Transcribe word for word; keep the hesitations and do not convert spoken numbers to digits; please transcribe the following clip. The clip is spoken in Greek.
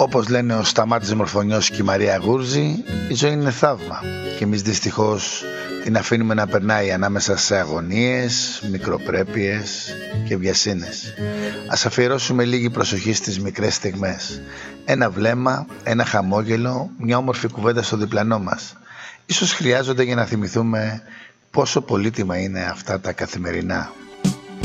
Όπως λένε ο Σταμάτης Μορφωνιός και η Μαρία Γούρζη, η ζωή είναι θαύμα και εμείς δυστυχώς την αφήνουμε να περνάει ανάμεσα σε αγωνίες, μικροπρέπειες και βιασύνες. Ας αφιερώσουμε λίγη προσοχή στις μικρές στιγμές. Ένα βλέμμα, ένα χαμόγελο, μια όμορφη κουβέντα στο διπλανό μας. Ίσως χρειάζονται για να θυμηθούμε πόσο πολύτιμα είναι αυτά τα καθημερινά.